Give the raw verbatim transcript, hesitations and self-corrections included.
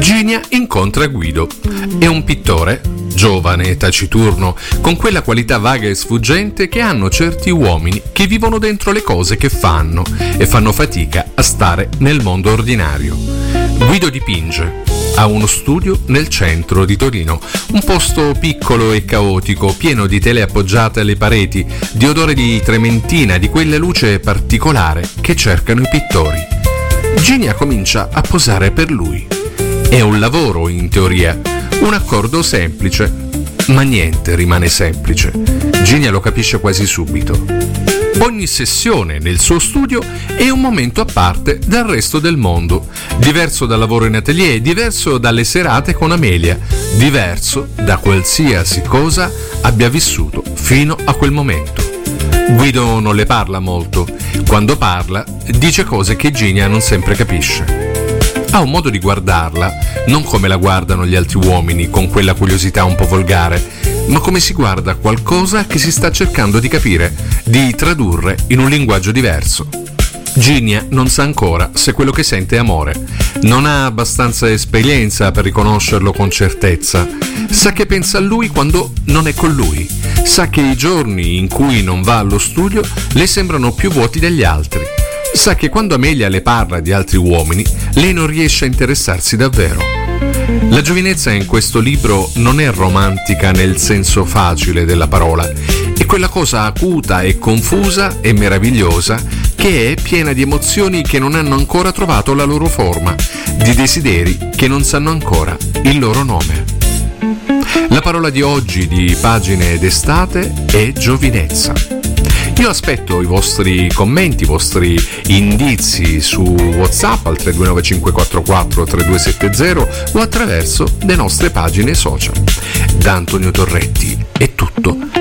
Ginia incontra Guido. È un pittore, giovane e taciturno, con quella qualità vaga e sfuggente che hanno certi uomini che vivono dentro le cose che fanno e fanno fatica a stare nel mondo ordinario. Guido dipinge. Ha uno studio nel centro di Torino, un posto piccolo e caotico, pieno di tele appoggiate alle pareti, di odore di trementina, di quella luce particolare che cercano i pittori. Ginia comincia a posare per lui. È un lavoro, in teoria, un accordo semplice, ma niente rimane semplice. Ginia lo capisce quasi subito. Ogni sessione nel suo studio è un momento a parte dal resto del mondo, diverso dal lavoro in atelier, diverso dalle serate con Amelia, diverso da qualsiasi cosa abbia vissuto fino a quel momento. Guido non le parla molto. Quando parla, dice cose che Ginia non sempre capisce. Ha un modo di guardarla, non come la guardano gli altri uomini, con quella curiosità un po' volgare, ma come si guarda qualcosa che si sta cercando di capire, di tradurre in un linguaggio diverso. Ginia non sa ancora se quello che sente è amore, non ha abbastanza esperienza per riconoscerlo con certezza, sa che pensa a lui quando non è con lui, sa che i giorni in cui non va allo studio le sembrano più vuoti degli altri, sa che quando Amelia le parla di altri uomini lei non riesce a interessarsi davvero. La giovinezza in questo libro non è romantica nel senso facile della parola, è quella cosa acuta e confusa e meravigliosa che è piena di emozioni che non hanno ancora trovato la loro forma, di desideri che non sanno ancora il loro nome. La parola di oggi di Pagine d'estate è giovinezza. Io aspetto i vostri commenti, i vostri indizi su WhatsApp al tre due nove cinque quattro quattro tre due sette zero o attraverso le nostre pagine social. Da Antonio Torretti è tutto.